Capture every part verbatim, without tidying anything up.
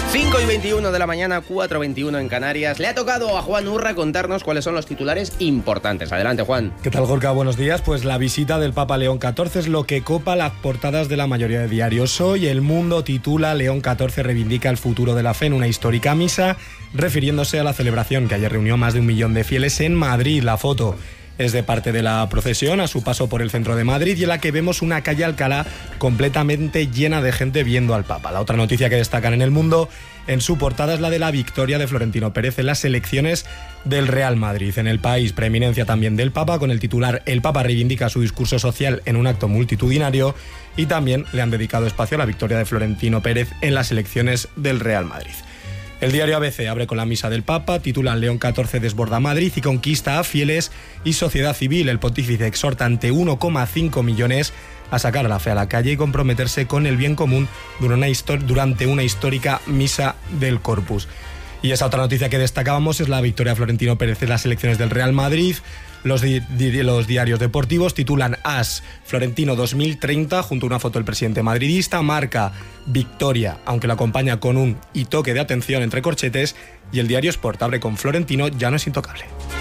cinco y veintiuno de la mañana, cuatro y veintiuno en Canarias. Le ha tocado a Juan Urra contarnos cuáles son los titulares importantes. Adelante, Juan. ¿Qué tal, Gorka? Buenos días. Pues la visita del Papa León catorce es lo que copa las portadas de la mayoría de diarios. Hoy El Mundo titula León catorce reivindica el futuro de la fe en una histórica misa, refiriéndose a la celebración que ayer reunió más de un millón de fieles en Madrid. La foto es de parte de la procesión a su paso por el centro de Madrid y en la que vemos una calle Alcalá completamente llena de gente viendo al Papa. La otra noticia que destacan en El Mundo en su portada es la de la victoria de Florentino Pérez en las elecciones del Real Madrid. En El País, preeminencia también del Papa con el titular El Papa reivindica su discurso social en un acto multitudinario y también le han dedicado espacio a la victoria de Florentino Pérez en las elecciones del Real Madrid. El diario A B C abre con la misa del Papa, titulan León catorce desborda Madrid y conquista a fieles y sociedad civil. El pontífice exhorta ante uno coma cinco millones a sacar a la fe a la calle y comprometerse con el bien común durante una histórica misa del Corpus. Y esa otra noticia que destacábamos es la victoria de Florentino Pérez en las elecciones del Real Madrid. Los, di- di- los diarios deportivos titulan As Florentino dos mil treinta junto a una foto del presidente madridista, Marca victoria, aunque la acompaña con un y toque de atención entre corchetes, y el diario Sport abre con Florentino ya no es intocable.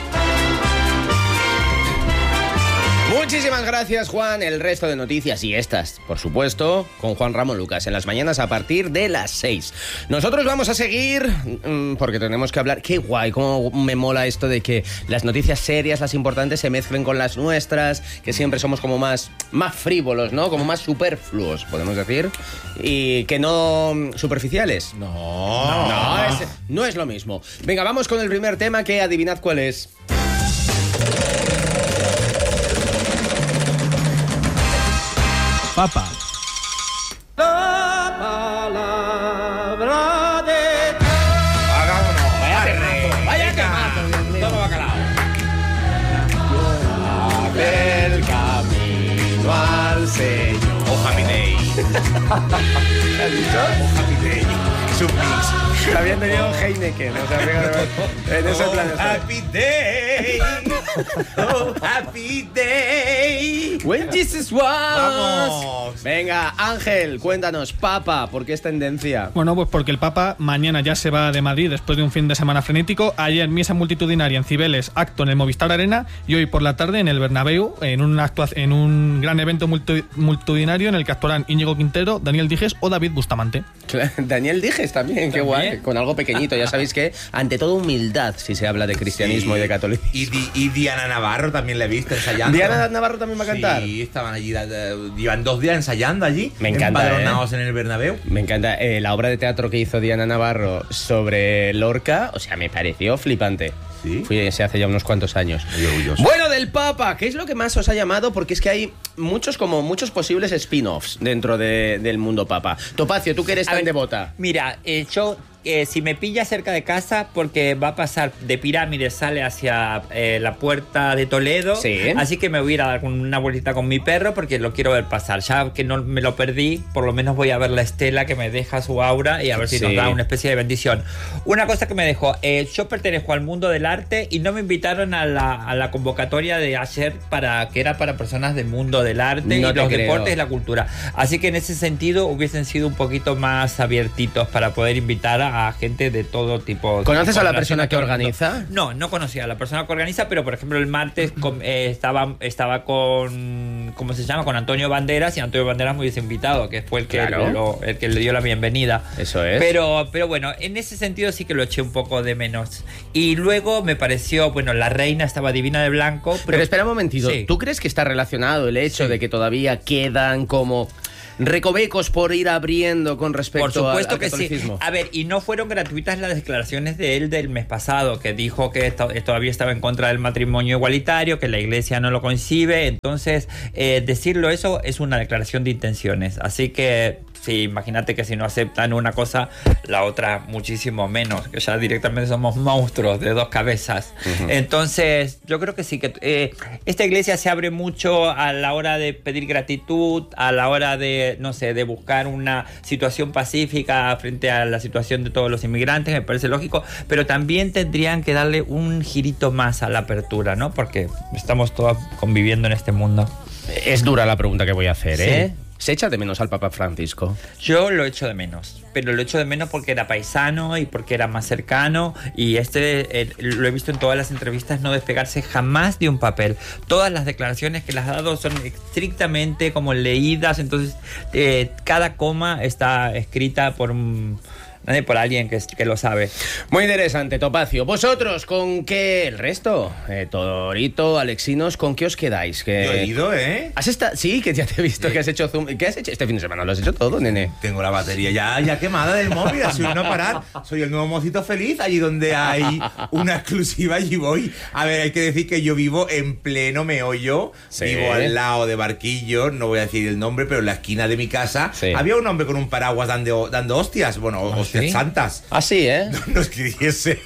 Muchísimas gracias, Juan. El resto de noticias y estas, por supuesto, con Juan Ramón Lucas en las mañanas a partir de las seis. Nosotros vamos a seguir mmm, porque tenemos que hablar. Qué guay, cómo me mola esto de que las noticias serias, las importantes, se mezclen con las nuestras, que siempre somos como más, más frívolos, ¿no? Como más superfluos, podemos decir. Y que no superficiales. No. No, no es, no es lo mismo. Venga, vamos con el primer tema, que adivinad cuál es. Papa. La palabra de Dios. Vámonos. Vaya temazo, vaya Venga. temazo, Dios mío. Toma bacalao. Abre el camino al Señor. Oh, Happy Day. ¿Qué has dicho? Oh, Happy Day. Submix. Se habían tenido un Heineken, o sea, fíjate, en ese Oh, plan. Happy Day. Oh, Happy Day. When Jesus was. Vamos. Venga, Ángel, cuéntanos, Papa, ¿por qué es tendencia? Bueno, pues porque el Papa mañana ya se va de Madrid después de un fin de semana frenético. Ayer misa multitudinaria en Cibeles, acto en el Movistar Arena, y hoy por la tarde en el Bernabéu, en un, actua- en un gran evento multi- multitudinario en el que actuarán Íñigo Quintero, Daniel Dijes o David Bustamante. Daniel Dijes también, qué guay, con algo pequeñito. Ya sabéis que, ante todo, humildad si se habla de cristianismo Sí. y de catolicismo. Y, Di- y Diana Navarro también la he visto ensayando. ¿Diana Navarro también va a cantar? Sí, estaban allí, eh, llevan dos días ensayando allí. Me encanta, Empadronados en el Bernabéu. Me encanta eh, la obra de teatro que hizo Diana Navarro sobre Lorca, o sea, me pareció flipante. ¿Sí? Fui ese hace ya unos cuantos años. Muy orgulloso. Bueno, del Papa, ¿qué es lo que más os ha llamado? Porque es que hay muchos como muchos posibles spin-offs dentro de- del mundo Papa. Topacio, tú que eres A tan ver, devota. Mira, eh, yo, eh, si me pilla cerca de casa, porque va a pasar de Pirámides, sale hacia eh, la puerta de Toledo. Sí. Así que me voy a ir a dar una vueltita con mi perro porque lo quiero ver pasar. Ya que no me lo perdí, por lo menos voy a ver la estela que me deja su aura y a ver si Sí. nos da una especie de bendición. Una cosa que me dejó, eh, yo pertenezco al mundo del arte y no me invitaron a la, a la convocatoria de ayer para que era para personas del mundo del arte No y te los creo. deportes y la cultura. Así que en ese sentido hubiesen sido un poquito más abiertitos para poder invitar a a gente de todo tipo. ¿Conoces a la Con persona que relación- organiza? No, no conocía a la persona que organiza, pero por ejemplo el martes con- eh, estaba, estaba con, ¿cómo se llama? Con Antonio Banderas, y Antonio Banderas me hubiese invitado, que fue el que, Claro. lo- el que le dio la bienvenida. Eso es. Pero, pero bueno, en ese sentido sí que lo eché un poco de menos. Y luego me pareció, bueno, la reina estaba divina de blanco. Pero, Pero espera un momentito, Sí. ¿tú crees que está relacionado el hecho de que todavía quedan como recovecos por ir abriendo con respecto Por supuesto al, al que sí. catolicismo? A ver, y no fueron gratuitas las declaraciones de él del mes pasado, que dijo que to- todavía estaba en contra del matrimonio igualitario, que la iglesia no lo concibe. Entonces, eh, decirlo eso es una declaración de intenciones. Así que, sí, imagínate que si no aceptan una cosa, la otra muchísimo menos, que ya directamente somos monstruos de dos cabezas. Uh-huh. Entonces, yo creo que sí, que eh, esta iglesia se abre mucho a la hora de pedir gratitud, a la hora de, no sé, de buscar una situación pacífica frente a la situación de todos los inmigrantes, me parece lógico, pero también tendrían que darle un girito más a la apertura, ¿no? Porque estamos todos conviviendo en este mundo. Es dura la pregunta que voy a hacer, Sí. ¿eh? ¿Se echa de menos al Papa Francisco? Yo lo echo de menos, pero lo echo de menos porque era paisano y porque era más cercano, y este eh, lo he visto en todas las entrevistas no despegarse jamás de un papel. Todas las declaraciones que las ha dado son estrictamente como leídas, entonces eh, cada coma está escrita por un... por alguien que, que lo sabe. Muy interesante, Topacio. ¿Vosotros con qué? El resto, eh, Torito, Alexinos, ¿con qué os quedáis? Que... Yo he ido, ¿eh? ¿Has estado? Sí, que ya te he visto Sí. que has hecho zoom. ¿Qué has hecho este fin de semana? ¿Lo has hecho todo, nene? Tengo la batería ya, ya quemada del móvil, así no parar. Soy el nuevo mocito feliz, allí donde hay una exclusiva, allí voy. A ver, hay que decir que yo vivo en pleno meollo, Sí. vivo al lado de Barquillo, no voy a decir el nombre, pero en la esquina de mi casa Sí. había un hombre con un paraguas dando, dando hostias, bueno, hostias ¿sí? santas. Así, ¿eh? No escribiese,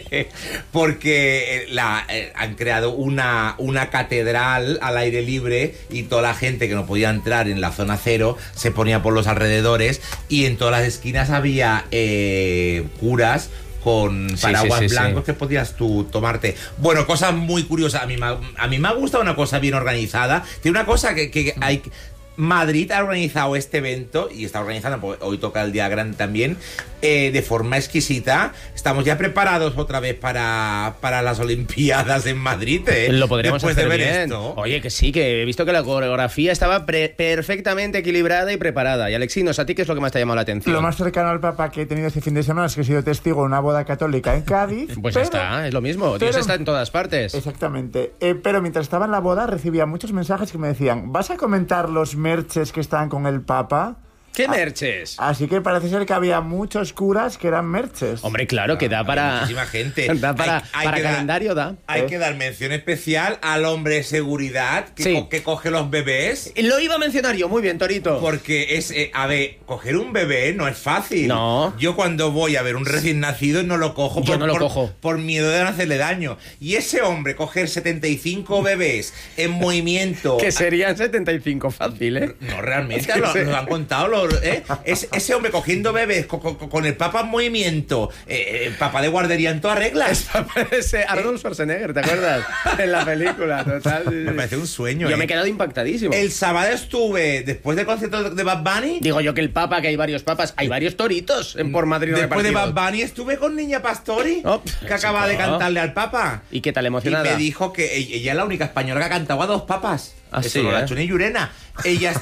porque la, eh, han creado una, una catedral al aire libre y toda la gente que no podía entrar en la zona cero se ponía por los alrededores, y en todas las esquinas había eh, curas con Sí, paraguas sí, sí, blancos sí. que podías tú tomarte. Bueno, cosas muy curiosas. A mí, me ha- a mí me ha gustado una cosa bien organizada. Tiene una cosa que, que hay... Madrid ha organizado este evento, y está organizando, porque hoy toca el día grande también, eh, de forma exquisita. Estamos ya preparados otra vez para, para las Olimpiadas en Madrid, ¿eh? Lo podríamos Después hacer de ver bien. esto. Oye, que sí, que he visto que la coreografía estaba pre- perfectamente equilibrada y preparada. Y Alexinos, ¿a ti qué es lo que más te ha llamado la atención? Lo más cercano al Papa que he tenido este fin de semana es que he sido testigo de una boda católica en Cádiz. Pues pero- ya está, es lo mismo. Dios pero- está en todas partes. Exactamente. Eh, pero mientras estaba en la boda recibía muchos mensajes que me decían: ¿vas a comentar los merches que están con el Papa? ¿Qué merches? Así que parece ser que había muchos curas que eran merches. Hombre, claro, que da Hay para... muchísima gente. Da para, Hay- hay para que dar- calendario, da. Hay ¿Eh? que dar mención especial al hombre de seguridad que, Sí. co- que coge los bebés. Lo iba a mencionar yo, muy bien, Torito. Porque es, eh, a ver, coger un bebé no es fácil. No. Yo cuando voy a ver un recién nacido no lo cojo. Yo no lo por, cojo. por miedo de no hacerle daño. Y ese hombre coger setenta y cinco bebés en movimiento. Que serían setenta y cinco fácil, ¿eh? No, realmente, Es que lo, sí. lo han contado. Los, ¿eh? es, ese hombre cogiendo bebés co- co- con el Papa en movimiento. Eh, el Papa de guardería en toda regla. Es ese Arnold Schwarzenegger, ¿te acuerdas? En la película, total. Me parece un sueño. Yo ¿eh? me he quedado impactadísimo. El sábado estuve, después del concierto de Bad Bunny. Digo yo que el Papa, que hay varios papas, hay varios toritos en por Madrid Después de Bad repartidos. Bunny estuve con Niña Pastori, Oh, que acaba de chico. cantarle al Papa. ¿Y qué tal, Y emocionada? me dijo que ella ella es la única española que ha cantado a dos papas. Ah, Eso sí, no, ¿eh? la Chune Llurena. Ella,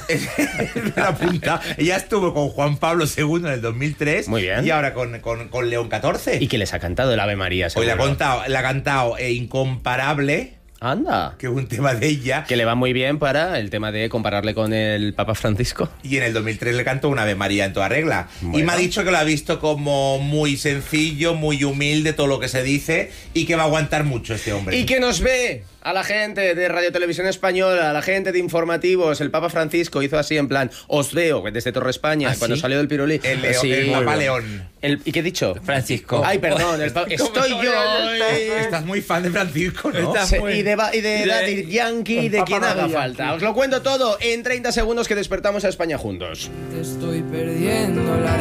me la apunta. Ella estuvo con Juan Pablo segundo en el dos mil tres. Muy bien. Y ahora con, con, con León catorce. ¿Y que les ha cantado el Ave María, Hoy le ha, seguro? contado, le ha cantado eh, Incomparable, Anda. que es un tema de ella. Que le va muy bien para el tema de compararle con el Papa Francisco. Y en el dos mil tres le cantó una Ave María en toda regla. Y Bueno. me ha dicho que lo ha visto como muy sencillo, muy humilde, todo lo que se dice, y que va a aguantar mucho este hombre. Y que nos ve a la gente de Radio Televisión Española, a la gente de informativos. El Papa Francisco hizo así en plan, os veo desde Torre España, ¿Ah, cuando sí? salió del pirulí. El Leo- el muy Papa bien. León. El- ¿Y qué he dicho? Francisco. Ay, perdón, el pa- estoy yo. Estás muy fan de Francisco, ¿no? Estás Sí, muy- y de, ba- y de y de- Daddy Yankee, el de Papa quien Daddy haga Yankee. falta. Os lo cuento todo en treinta segundos que despertamos a España juntos. Te estoy perdiendo la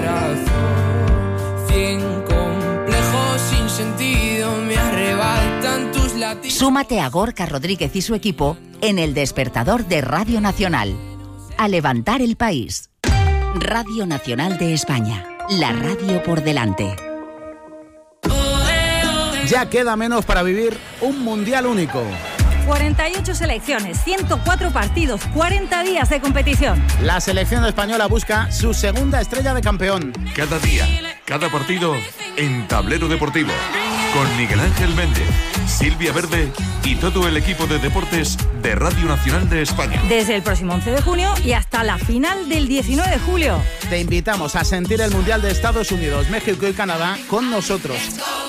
razón. Cien complejos sin sentido me arrebatan tus latidos. Súmate a Gorka Rodríguez y su equipo en El Despertador de Radio Nacional. A levantar el país. Radio Nacional de España. La radio por delante. Ya queda menos para vivir un mundial único. cuarenta y ocho selecciones, ciento cuatro partidos, cuarenta días de competición. La selección española busca su segunda estrella de campeón. Cada día, cada partido en Tablero Deportivo. Con Miguel Ángel Méndez, Silvia Verde y todo el equipo de deportes de Radio Nacional de España. Desde el próximo once de junio y hasta la final del diecinueve de julio. Te invitamos a sentir el mundial de Estados Unidos, México y Canadá con nosotros.